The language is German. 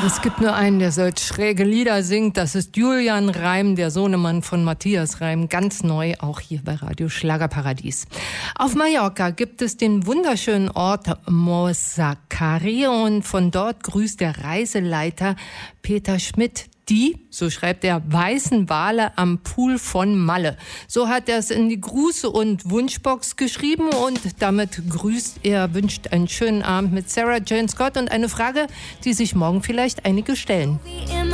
Es gibt nur einen, der solch schräge Lieder singt. Das ist Julian Reim, der Sohnemann von Matthias Reim. Ganz neu, auch hier bei Radio Schlagerparadies. Auf Mallorca gibt es den wunderschönen Ort Morsacari und von dort grüßt der Reiseleiter Peter Schmidt die, so schreibt er, weißen Wale am Pool von Malle. So hat er es in die Gruß- und Wunschbox geschrieben und damit grüßt er, wünscht einen schönen Abend mit Sarah Jane Scott und eine Frage, die sich morgen vielleicht einige stellen.